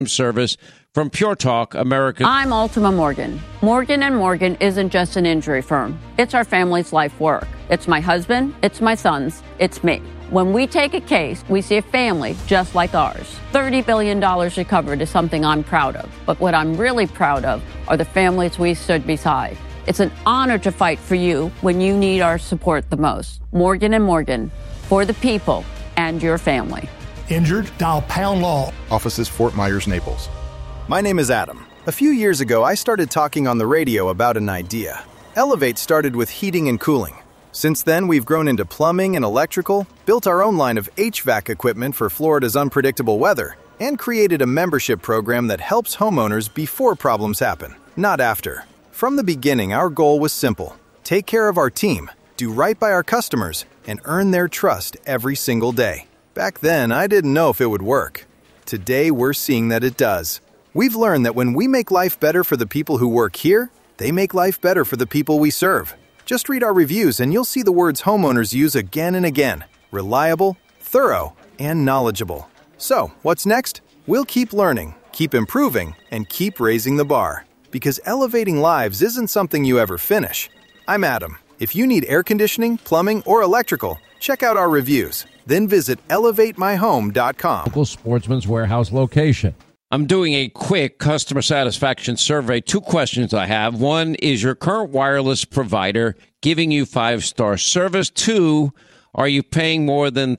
service from Pure Talk, America. I'm Ultima Morgan. Morgan & Morgan isn't just an injury firm. It's our family's life work. It's my husband, it's my sons, it's me. When we take a case, we see a family just like ours. $30 billion recovered is something I'm proud of. But what I'm really proud of are the families we stood beside. It's an honor to fight for you when you need our support the most. Morgan & Morgan, for the people and your family. Injured? Dial Pound Law. Offices Fort Myers, Naples. My name is Adam. A few years ago, I started talking on the radio about an idea. Elevate started with heating and cooling. Since then, we've grown into plumbing and electrical, built our own line of HVAC equipment for Florida's unpredictable weather, and created a membership program that helps homeowners before problems happen, not after. From the beginning, our goal was simple. Take care of our team, do right by our customers, and earn their trust every single day. Back then, I didn't know if it would work. Today, we're seeing that it does. We've learned that when we make life better for the people who work here, they make life better for the people we serve. Just read our reviews and you'll see the words homeowners use again and again. Reliable, thorough, and knowledgeable. So, what's next? We'll keep learning, keep improving, and keep raising the bar. Because elevating lives isn't something you ever finish. I'm Adam. If you need air conditioning, plumbing, or electrical, check out our reviews. Then visit elevatemyhome.com. Local Sportsman's Warehouse location. I'm doing a quick customer satisfaction survey. 2 questions I have. 1, is your current wireless provider giving you 5-star service? 2, are you paying more than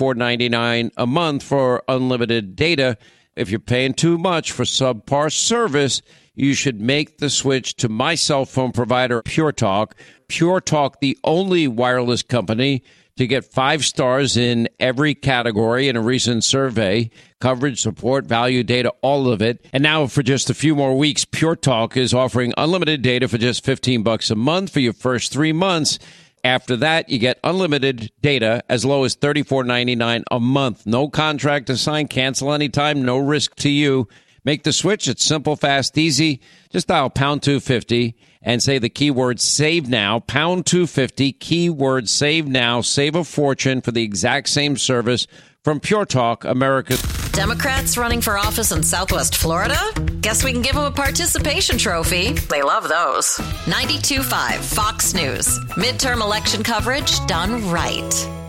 $34.99 a month for unlimited data? If you're paying too much for subpar service, you should make the switch to my cell phone provider, Pure Talk. Pure Talk, the only wireless company to get 5 stars in every category in a recent survey. Coverage, support, value, data, all of it. And now for just a few more weeks, Pure Talk is offering unlimited data for just $15 a month for your first 3 months. After that, you get unlimited data as low as $34.99 a month. No contract to sign, cancel anytime, no risk to you. Make the switch. It's simple, fast, easy. Just dial pound 250 and say the keyword save now, pound 250, keyword save now. Save a fortune for the exact same service from Pure Talk, America. Democrats running for office in Southwest Florida? Guess we can give them a participation trophy. They love those. 92.5 Fox News. Midterm election coverage done right.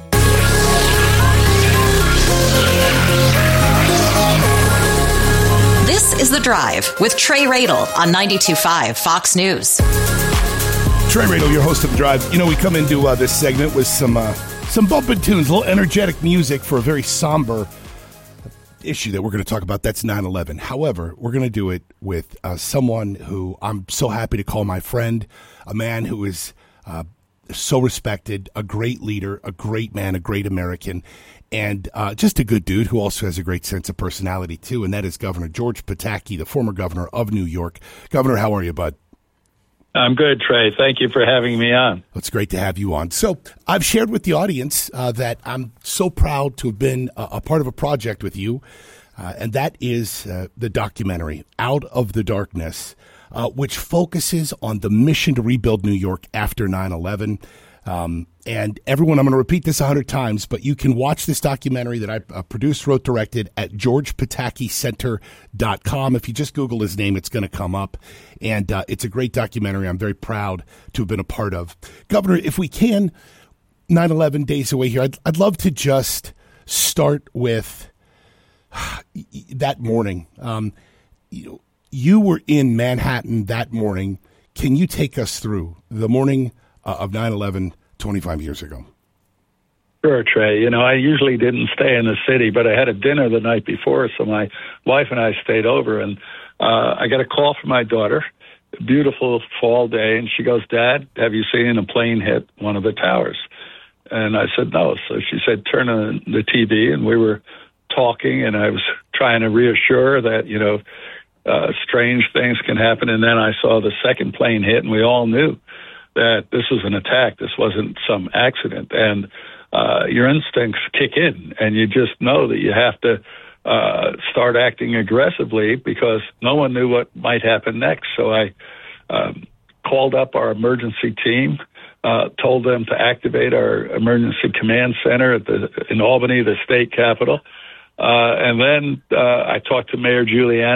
This is The Drive with Trey Radel on 92.5 Fox News. Trey Radel, your host of The Drive. You know, we come into this segment with some bumping tunes, a little energetic music for a very somber issue that we're going to talk about. That's 9/11. However, we're going to do it with someone who I'm so happy to call my friend, a man who is so respected, a great leader, a great man, a great American, and just a good dude who also has a great sense of personality, too, and that is Governor George Pataki, the former governor of New York. Governor, how are you, bud? I'm good, Trey. Thank you for having me on. It's great to have you on. So I've shared with the audience that I'm so proud to have been a part of a project with you, and that is the documentary, Out of the Darkness, which focuses on the mission to rebuild New York after 9/11. And everyone, I'm going to repeat this 100 times, but you can watch this documentary that I produced, wrote, directed at GeorgePatakiCenter.com. If you just Google his name, it's going to come up. And it's a great documentary I'm very proud to have been a part of. Governor, if we can, 9/11 days away here, I'd love to just start with that morning. You were in Manhattan that morning. Can you take us through the morning of 9/11 25 years ago? Sure, Trey. You know, I usually didn't stay in the city, but I had a dinner the night before, so my wife and I stayed over, and I got a call from my daughter, a beautiful fall day, and she goes, "Dad, have you seen a plane hit one of the towers?" And I said, "No." So she said, "Turn on the TV," and we were talking, and I was trying to reassure her that, you know, strange things can happen, and then I saw the second plane hit, and we all knew that this was an attack. This wasn't some accident. And your instincts kick in, and you just know that you have to start acting aggressively because no one knew what might happen next. So I called up our emergency team, told them to activate our emergency command center in Albany, the state capital. And then I talked to Mayor Giuliani.